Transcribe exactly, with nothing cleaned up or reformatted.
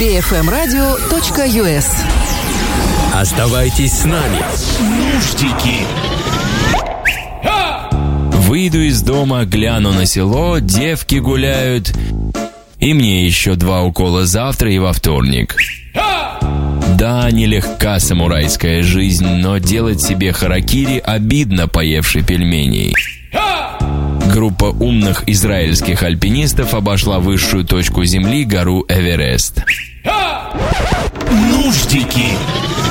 би эф эм радио точка ю эс. Оставайтесь с нами. Нуждики. Выйду из дома, гляну на село, девки гуляют. И мне еще два укола завтра и во вторник. Да, нелегка самурайская жизнь, но делать себе харакири обидно, поевши пельменей. Группа умных израильских альпинистов обошла высшую точку Земли, гору Эверест. Нуждики.